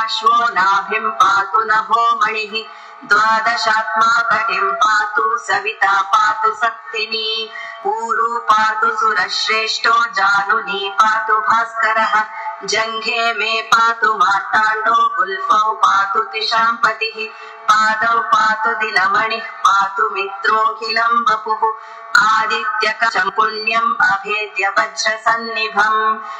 पार्श्वो नाभिं पातु नभो मणिः द्वादशात्मा कटिं पातु सविता पातु सक्तिनी ऊरु पातु सुरश्रेष्ठो जानुनी पातु भास्करः जङ्घे मे पातु मार्ताण्डो गुल्फौ पातु तिशाम्पतिः पादौ पातु दिनमणिः पातु मित्रोऽखिलं वपुः आदित्यकवचं पुण्यम् अभेद्य वज्रसन्निभम्